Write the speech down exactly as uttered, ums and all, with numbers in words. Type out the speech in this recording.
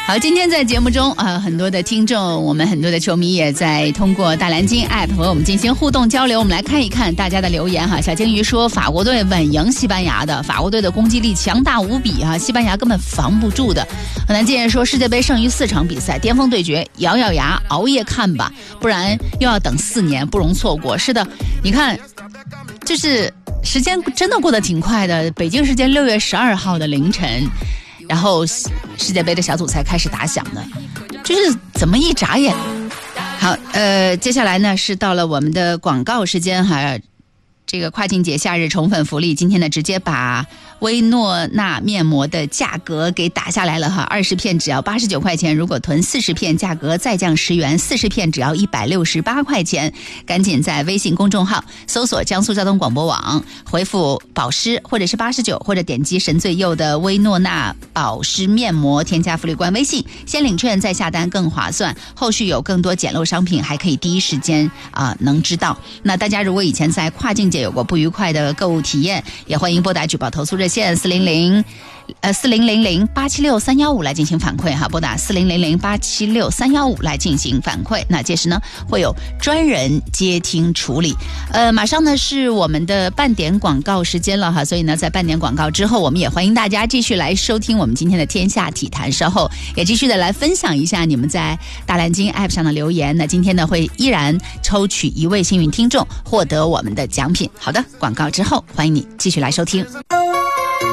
好，今天在节目中啊、呃，很多的听众，我们很多的球迷也在通过大蓝鲸 App 和我们进行互动交流。我们来看一看大家的留言哈。小鲸鱼说，法国队稳赢西班牙的，法国队的攻击力强大无比啊，西班牙根本防不住的。南健说，世界杯剩余四场比赛，巅峰对决，咬咬牙熬夜看吧，不然又要等四年，不容错过。是的，你看，就是时间真的过得挺快的。北京时间六月十二号的凌晨。然后世界杯的小组赛开始打响的，就是怎么一眨眼。好，呃，接下来呢是到了我们的广告时间哈。这个跨境节夏日宠粉福利，今天呢直接把薇诺娜面膜的价格给打下来了哈，二十片只要八十九块钱，如果囤四十片，价格再降十元，四十片只要一百六十八块钱。赶紧在微信公众号搜索江苏交通广播网，回复保湿或者是八十九，或者点击神最右的薇诺娜保湿面膜，添加福利官微信，先领券再下单更划算。后续有更多简陋商品，还可以第一时间啊、呃、能知道。那大家如果以前在跨境节有过不愉快的购物体验，也欢迎拨打举报投诉热线四零零呃四零零零八七六三一五来进行反馈哈，拨打四零零零八七六三一五来进行反馈。那届时呢会有专人接听处理。呃，马上呢是我们的半点广告时间了哈，所以呢在半点广告之后，我们也欢迎大家继续来收听我们今天的天下体坛，稍后也继续的来分享一下你们在大蓝鲸 App 上的留言。那今天呢会依然抽取一位幸运听众获得我们的奖品。好的，广告之后欢迎你继续来收听。